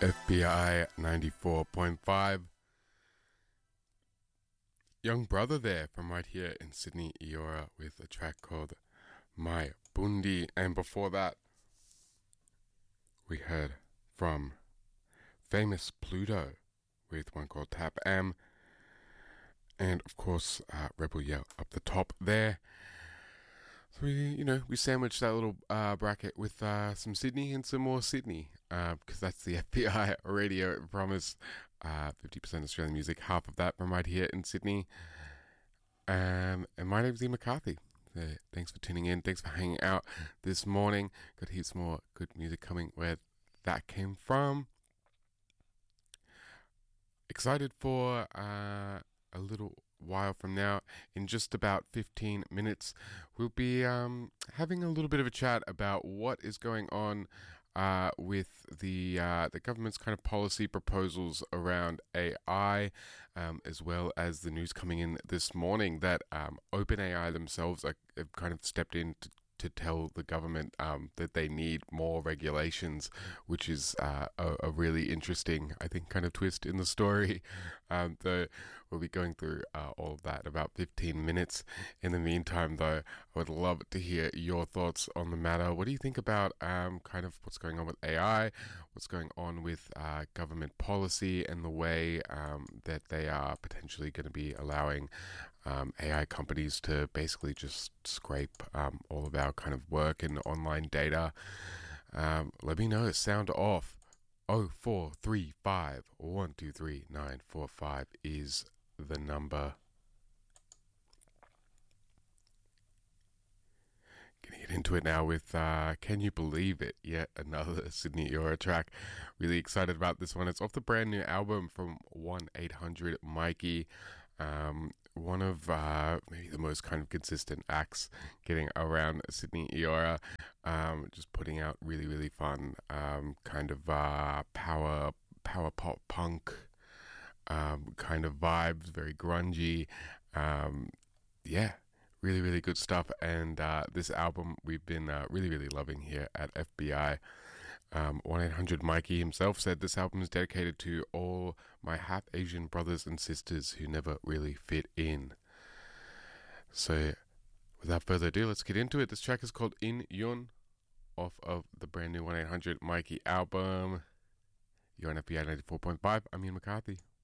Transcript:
FBI 94.5. Young Brother there from right here in Sydney, Eora, with a track called My Bundi. And before that, we heard from Famous Pluto with one called Tap Am. And of course, Rebel Yell up the top there. So we sandwiched that little bracket with some Sydney and some more Sydney, because that's the FBI radio promise. 50% Australian music, half of that from right here in Sydney. And my name's Ian McCarthy. Thanks for tuning in. Thanks for hanging out this morning. Got heaps more good music coming where that came from. Excited for a little while from now. In just about 15 minutes, we'll be having a little bit of a chat about what is going on with the government's kind of policy proposals around AI, as well as the news coming in this morning that OpenAI themselves have kind of stepped in to tell the government that they need more regulations, which is a really interesting, I think, kind of twist in the story. So we'll be going through all of that in about 15 minutes. In the meantime, though, I would love to hear your thoughts on the matter. What do you think about kind of what's going on with AI, what's going on with government policy, and the way that they are potentially going to be allowing AI companies to basically just scrape all of our kind of work and online data? Let me know. Sound off. 0435 123 945 is the number. Gonna get into it now with Can You Believe It? Yet another Sydney Eora track. Really excited about this one. It's off the brand new album from 1-800 Mikey. One of maybe the most kind of consistent acts getting around Sydney Eora. Just putting out really, really fun kind of power pop punk kind of vibes, very grungy. Yeah. Really, really good stuff. And this album we've been really, really loving here at FBI. 1-800 Mikey himself said this album is dedicated to all my half Asian brothers and sisters who never really fit in. So without further ado, let's get into it. This track is called In Yun, off of the brand new 1-800 Mikey album. You're on FBI 94.5. I'm Ian McCarthy.